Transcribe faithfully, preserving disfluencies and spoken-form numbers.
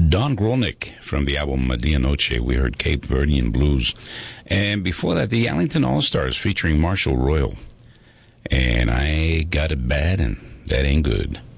Don Grolnick from the album Media Noche. We heard Cape Verdean Blues. And before that, the Allington All-Stars featuring Marshall Royal. And I Got It Bad, and That Ain't Good.